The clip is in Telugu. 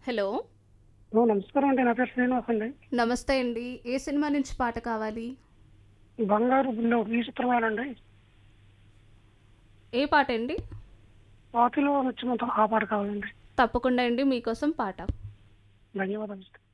హలో. నమస్కారం అండి. నా పేరు శ్రీనివాస్ అండి. నమస్తే అండి. ఏ సినిమా నుంచి పాట కావాలి? 'బంగారు గుండె' ఈ చిత్రమేనండి. ఏ పాటండి? 'స్వాతిలో ముత్యమంత' ఆ పాట కావాలండి. తప్పకుండా అండి మీకోసం పాట. ధన్యవాదాలు.